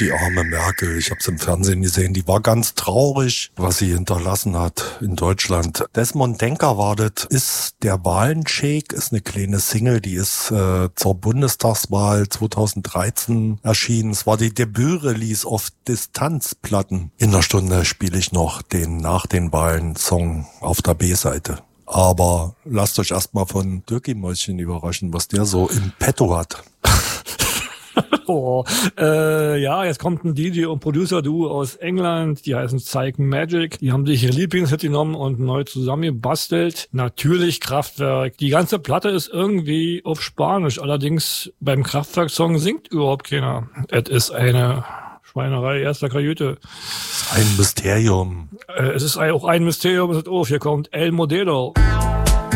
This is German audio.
die arme Merkel. Ich habe es im Fernsehen gesehen. Die war ganz traurig, was sie hinterlassen hat in Deutschland. Desmond Denker war das. Ist der Wahlenshake, ist eine kleine Single, die ist zur Bundestagswahl 2013 erschienen. Es war die Debüt-Release auf Distanzplatten. In einer Stunde spiele ich noch den nach den Wahlen-Song auf der B-Seite. Aber lasst euch erstmal von Dirkie Mäuschen überraschen, was der so im Petto hat. Ja, jetzt kommt ein DJ und Producer-Duo aus England, die heißen Psych Magic. Die haben sich ihr Lieblingshit genommen und neu zusammengebastelt. Natürlich Kraftwerk. Die ganze Platte ist irgendwie auf Spanisch. Allerdings beim Kraftwerk-Song singt überhaupt keiner. Es ist eine Schweinerei erster Kajüte. Ein Mysterium. Es ist auch ein Mysterium. Hier kommt El Modelo.